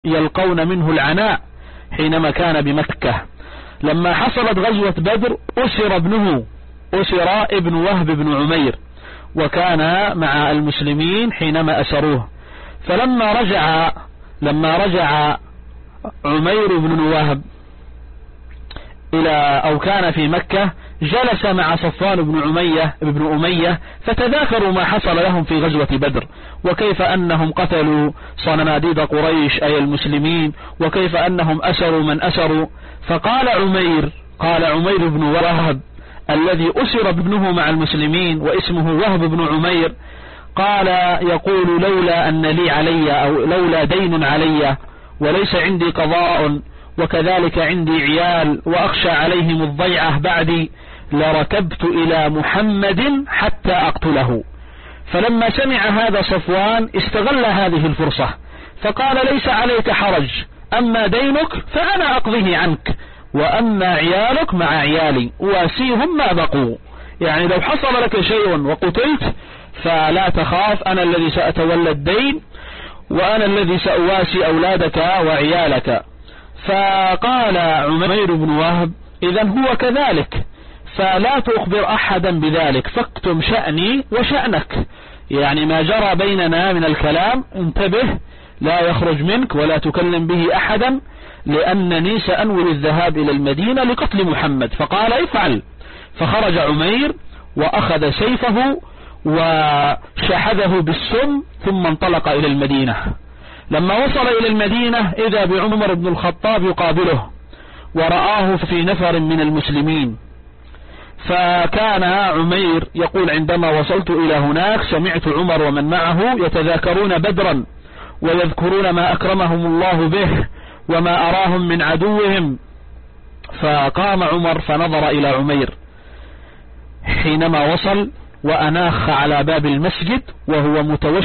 يلقون منه العناء حينما كان بمكة. لما حصلت غزوة بدر أسر ابن وهب بن عمير، وكان مع المسلمين حينما أسروه. فلما رجع عمير بن وهب كان في مكة، جلس مع صفوان بن أمية فتذاكروا ما حصل لهم في غزوة بدر، وكيف أنهم قتلوا صناديد قريش أي المسلمين، وكيف أنهم أسروا من أسروا. فقال عمير بن وهب الذي أسر ابنه مع المسلمين واسمه وهب بن عمير، يقول لولا أن لي علي أو لولا دين علي وليس عندي قضاء وكذلك عندي عيال وأخشى عليهم الضيعة بعدي لركبت إلى محمد حتى أقتله. فلما سمع هذا صفوان استغل هذه الفرصة فقال ليس عليك حرج، أما دينك فأنا أقضيه عنك، وأما عيالك مع عيالي واسيهم ما بقوا. يعني لو حصل لك شيء وقتلت فلا تخاف، أنا الذي سأتولى الدين وأنا الذي سأواسي أولادك وعيالك. فقال عمير بن وهب إذن هو كذلك، فلا تخبر أحدا بذلك، فاكتم شأني وشأنك، يعني ما جرى بيننا من الكلام انتبه لا يخرج منك ولا تكلم به أحدا، لأنني سأنوي الذهاب إلى المدينة لقتل محمد. فقال افعل. فخرج عمير وأخذ سيفه وشحذه بالسم ثم انطلق إلى المدينة. لما وصل إلى المدينة إذا بعمر بن الخطاب يقابله ورآه في نفر من المسلمين. فكان عمير يقول عندما وصلت إلى هناك سمعت عمر ومن معه يتذاكرون بدرا ويذكرون ما أكرمهم الله به وما أراهم من عدوهم. فقام عمر فنظر إلى عمير حينما وصل وأناخ على باب المسجد وهو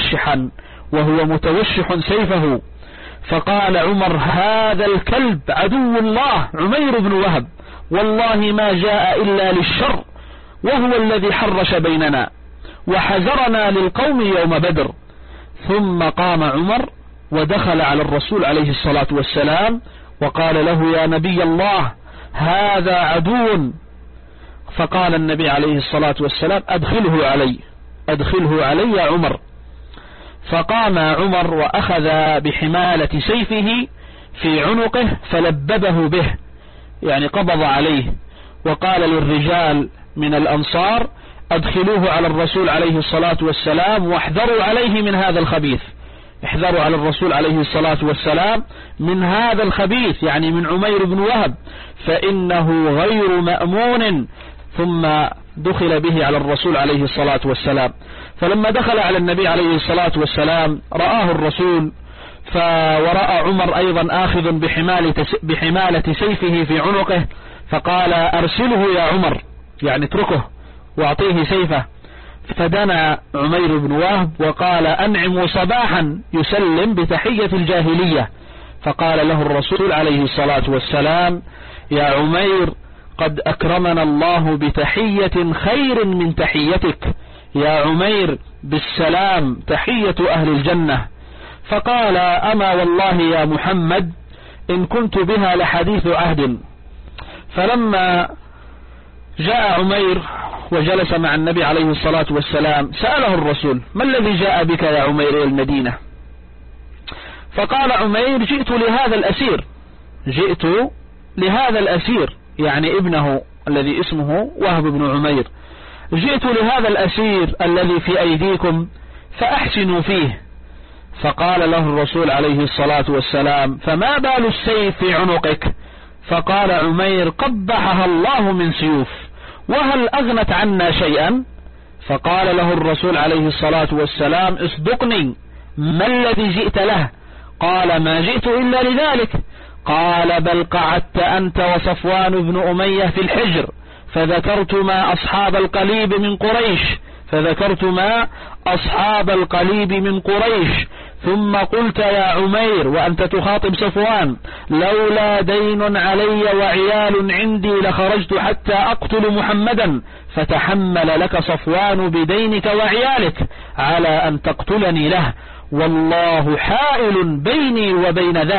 متوشح سيفه. فقال عمر هذا الكلب عدو الله عمير بن وهب والله ما جاء إلا للشر، وهو الذي حرش بيننا وحذرنا للقوم يوم بدر. ثم قام عمر ودخل على الرسول عليه الصلاة والسلام وقال له يا نبي الله هذا عدو. فقال النبي عليه الصلاة والسلام أدخله علي يا عمر. فقام عمر وأخذ بحمالة سيفه في عنقه فلببه به، يعني قبض عليه، وقال للرجال من الأنصار أدخلوه على الرسول عليه الصلاة والسلام واحذروا عليه من هذا الخبيث، احذروا على الرسول عليه الصلاة والسلام من هذا الخبيث، يعني من عمير بن وهب، فإنه غير مأمون. ثم دخل به على الرسول عليه الصلاة والسلام. فلما دخل على النبي عليه الصلاة والسلام رآه الرسول ورأى عمر أيضا آخذ بحمالة سيفه في عنقه، فقال أرسله يا عمر، يعني اتركه واعطيه سيفه. فدنا عمير بن وهب وقال أنعم صباحا يسلم بتحية الجاهلية. فقال له الرسول عليه الصلاة والسلام يا عمير قد أكرمنا الله بتحية خير من تحيتك، يا عمير بالسلام تحية أهل الجنة. فقال أما والله يا محمد إن كنت بها لحديث عهد. فلما جاء عمير وجلس مع النبي عليه الصلاة والسلام سأله الرسول ما الذي جاء بك يا عمير إلى المدينة؟ فقال عمير جئت لهذا الأسير يعني ابنه الذي اسمه وهب بن عمير، جئت لهذا الأسير الذي في أيديكم فأحسنوا فيه. فقال له الرسول عليه الصلاة والسلام فما بال السيف في عنقك؟ فقال عمير قبحها الله من سيوف، وهل أغنت عنا شيئا؟ فقال له الرسول عليه الصلاة والسلام اصدقني ما الذي جئت له؟ قال ما جئت إلا لذلك. قال بل قعدت أنت وصفوان بن أمية في الحجر فذكرت ما أصحاب القليب من قريش ثم قلت يا عمير وأنت تخاطب صفوان لولا دين علي وعيال عندي لخرجت حتى أقتل محمدا، فتحمل لك صفوان بدينك وعيالك على أن تقتلني له، والله حائل بيني وبين ذلك.